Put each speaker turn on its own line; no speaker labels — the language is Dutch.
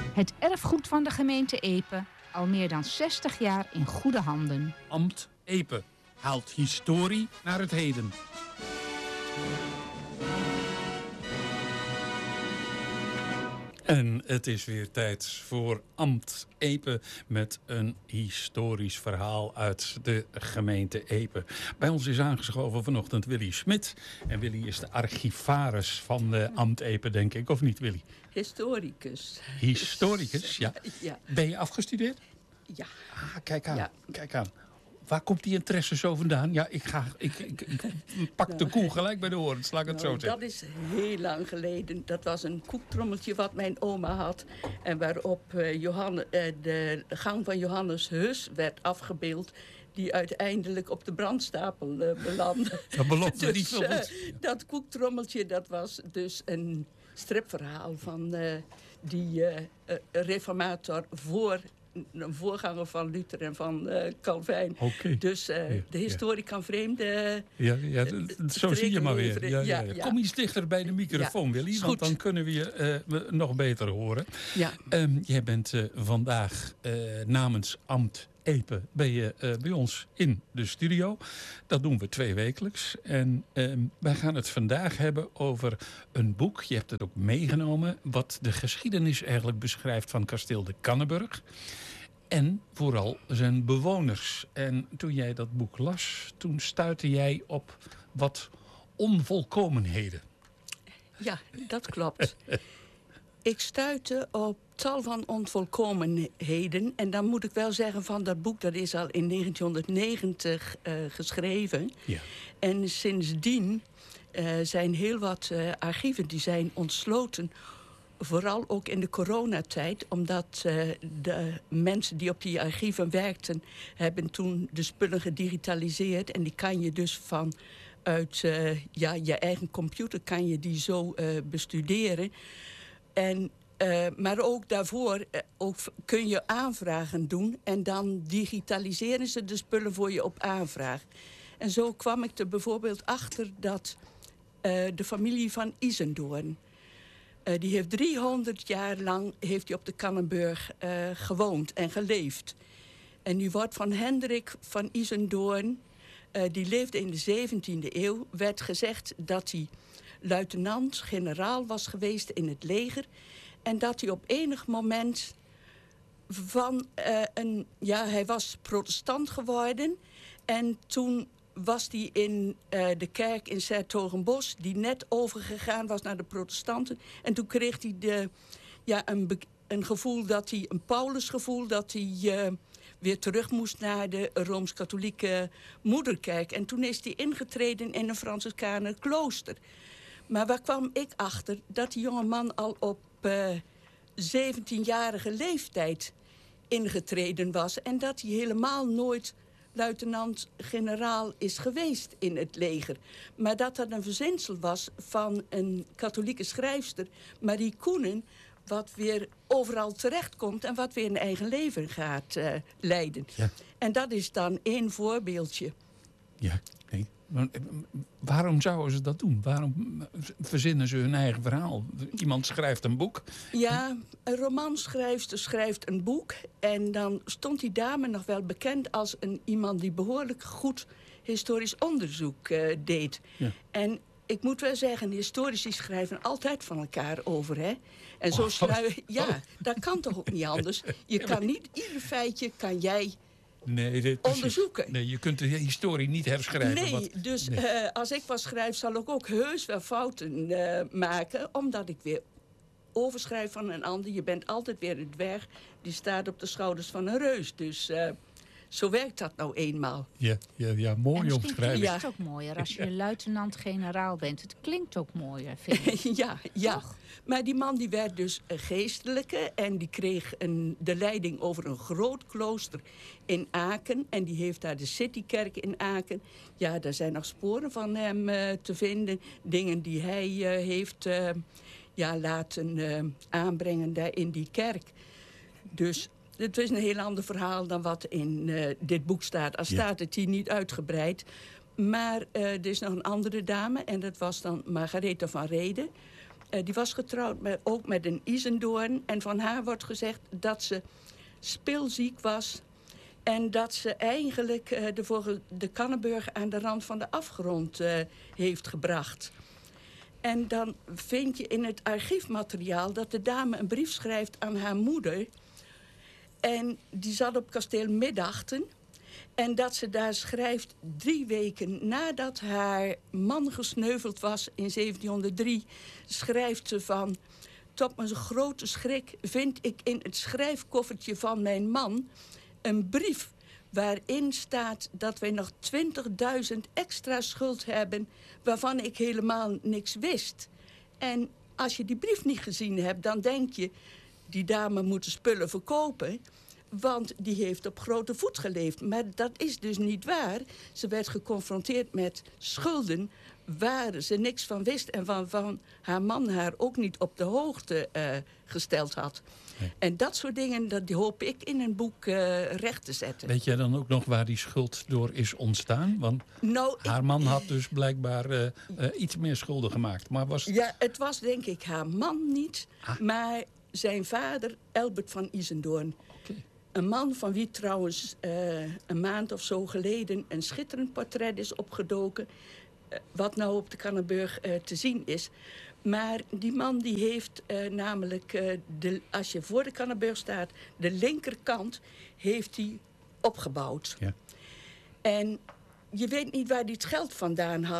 Het erfgoed van de gemeente Epe, al meer dan 60 jaar in goede handen.
Ambt Epe haalt historie naar het heden. En het is weer tijd voor Ambt Epe met een historisch verhaal uit de gemeente Epe. Bij ons is aangeschoven vanochtend Willy Smit. En Willy is de archivaris van Ambt Epe, denk ik, of niet Willy?
Historicus.
Historicus, ja.
Ja.
Ben je afgestudeerd?
Ja.
Ah, kijk aan,
Ja.
kijk aan. Waar komt die interesse zo vandaan? Ja, ik pak de koe gelijk bij de oren, laat ik het zo zeggen.
Dat is heel lang geleden. Dat was een koektrommeltje wat mijn oma had. En waarop de gang van Johannes Hus werd afgebeeld. Die uiteindelijk op de brandstapel belandde.
Dat belooft
dus,
niet veel goed.
Dat koektrommeltje, dat was dus een stripverhaal van die reformator een voorganger van Luther en van Calvijn.
Okay.
Dus de historica aan vreemde...
Zo zie je maar weer. Ja.
Ja.
Kom iets dichter bij de microfoon, Willy, want dan kunnen we je nog beter horen.
Ja.
Jij bent vandaag namens Ambt Epe ben je bij ons in de studio. Dat doen we 2 wekelijks. En wij gaan het vandaag hebben over een boek. Je hebt het ook meegenomen. Wat de geschiedenis eigenlijk beschrijft van kasteel de Canneburg. En vooral zijn bewoners. En toen jij dat boek las, toen stuitte jij op wat onvolkomenheden.
Ja, dat klopt. Ik stuitte op tal van onvolkomenheden. En dan moet ik wel zeggen van dat boek, dat is al in 1990 geschreven. Ja. En sindsdien zijn heel wat archieven die zijn ontsloten. Vooral ook in de coronatijd. Omdat de mensen die op die archieven werkten, hebben toen de spullen gedigitaliseerd. En die kan je dus vanuit je eigen computer kan je die zo bestuderen. En, maar ook daarvoor kun je aanvragen doen. En dan digitaliseren ze de spullen voor je op aanvraag. En zo kwam ik er bijvoorbeeld achter dat de familie van Isendoorn... die heeft 300 jaar lang op de Canneburg gewoond en geleefd. En nu wordt van Hendrik van Isendoorn... die leefde in de 17e eeuw... werd gezegd dat hij luitenant-generaal was geweest in het leger... en dat hij op enig moment hij was protestant geworden... en toen was hij in de kerk in 's-Hertogenbosch... die net overgegaan was naar de protestanten. En toen kreeg hij een gevoel dat hij... een Paulusgevoel dat hij weer terug moest naar de Rooms-Katholieke moederkerk. En toen is hij ingetreden in een Franciscaner klooster. Maar waar kwam ik achter? Dat die jongeman al op 17-jarige leeftijd ingetreden was. En dat hij helemaal nooit luitenant-generaal is geweest in het leger. Maar dat een verzinsel was van een katholieke schrijfster, Marie Koenen, wat weer overal terechtkomt en wat weer een eigen leven gaat leiden. Ja. En dat is dan 1 voorbeeldje. Ja,
nee. Waarom zouden ze dat doen? Waarom verzinnen ze hun eigen verhaal? Iemand schrijft een boek.
Ja, een romanschrijfster schrijft een boek. En dan stond die dame nog wel bekend als iemand die behoorlijk goed historisch onderzoek deed. Ja. En ik moet wel zeggen, historici schrijven altijd van elkaar over, hè? En zo dat kan toch ook niet anders? Je kan niet, ieder feitje kan jij onderzoeken.
Nee, je kunt de historie niet herschrijven.
Nee, als ik wat schrijf, zal ik ook heus wel fouten maken, omdat ik weer overschrijf van een ander. Je bent altijd weer een dwerg die staat op de schouders van een reus. Dus zo werkt dat nou eenmaal.
Ja, mooi omschrijven.
Het is ook mooier als je luitenant-generaal bent. Het klinkt ook mooier, vind ik.
ja. Toch? Maar die man die werd dus een geestelijke en die kreeg de leiding over een groot klooster in Aken. En die heeft daar de Citykerk in Aken. Ja, daar zijn nog sporen van hem te vinden. Dingen die hij heeft laten aanbrengen daar in die kerk. Dus het is een heel ander verhaal dan wat in dit boek staat. Al staat het hier niet uitgebreid. Maar er is nog een andere dame. En dat was dan Margaretha van Rheden. Die was getrouwd ook met een Isendoorn. En van haar wordt gezegd dat ze spilziek was. En dat ze eigenlijk de Canneburg aan de rand van de afgrond heeft gebracht. En dan vind je in het archiefmateriaal dat de dame een brief schrijft aan haar moeder. En die zat op kasteel Middachten. En dat ze daar schrijft 3 weken nadat haar man gesneuveld was in 1703... schrijft ze van: tot mijn grote schrik vind ik in het schrijfkoffertje van mijn man een brief waarin staat dat wij nog 20.000 extra schuld hebben waarvan ik helemaal niks wist. En als je die brief niet gezien hebt, dan denk je, die dame moet de spullen verkopen, want die heeft op grote voet geleefd. Maar dat is dus niet waar. Ze werd geconfronteerd met schulden waar ze niks van wist en van haar man haar ook niet op de hoogte gesteld had. Nee. En dat soort dingen, die hoop ik in een boek recht te zetten.
Weet jij dan ook nog waar die schuld door is ontstaan? Want haar man had dus blijkbaar iets meer schulden gemaakt. Maar
Ja, het was denk ik haar man niet, maar zijn vader, Elbert van Isendoorn. Okay. Een man van wie trouwens een maand of zo geleden een schitterend portret is opgedoken, wat nou op de Canneburg te zien is. Maar die man die heeft namelijk, als je voor de Canneburg staat, de linkerkant heeft hij opgebouwd. Ja. En je weet niet waar hij het geld vandaan had.